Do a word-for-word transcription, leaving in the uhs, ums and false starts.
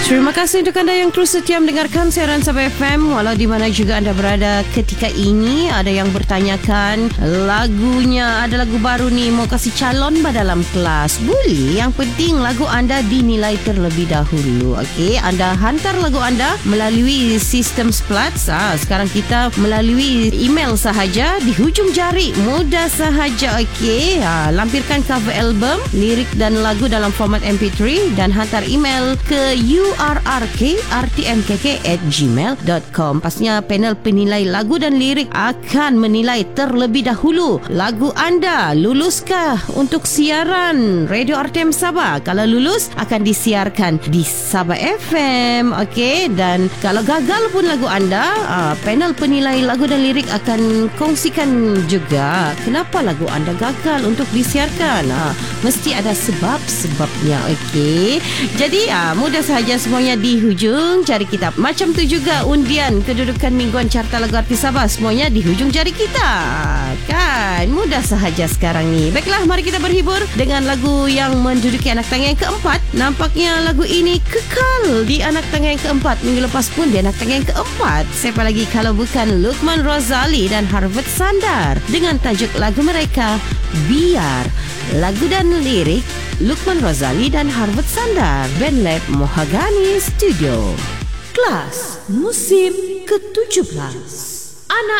Terima kasih untuk anda yang terus setia mendengarkan siaran Sabah F M. Walau di mana juga anda berada ketika ini, ada yang bertanyakan lagunya, ada lagu baru ni, mau kasih calon dalam kelas. Boleh, yang penting lagu anda dinilai terlebih dahulu. Okey, anda hantar lagu anda melalui sistem Splats. Ah, sekarang kita melalui email sahaja di hujung jari, mudah sahaja. Okey, ah, lampirkan cover album, lirik dan lagu dalam format M P tiga dan hantar email ke u r r k r t m k k at gmail dot com. Pastinya panel penilai lagu dan lirik akan menilai terlebih dahulu lagu anda luluskah untuk siaran Radio R T M Sabah. Kalau lulus, akan disiarkan di Sabah F M. Okey, dan kalau gagal pun lagu anda, uh, panel penilai lagu dan lirik akan kongsikan juga kenapa lagu anda gagal untuk disiarkan. Uh, mesti ada sebab-sebabnya. Okey, jadi uh, mudah sahaja semuanya di hujung jari kita. Macam tu juga undian kedudukan mingguan carta lagu artis Sabah, semuanya di hujung jari kita. Kan mudah sahaja sekarang ni. Baiklah, mari kita berhibur dengan lagu yang menduduki anak tangga yang keempat. Nampaknya lagu ini kekal di anak tangga yang keempat. Minggu lepas pun di anak tangga yang keempat. Siapa lagi kalau bukan Luqman Rozali dan Harvard Sandar dengan tajuk lagu mereka Biar. Lagu dan lirik Luqman Rozali dan Harvard Sandar, BandLab Mahagani Studio. Kelas musim ke tujuh belas.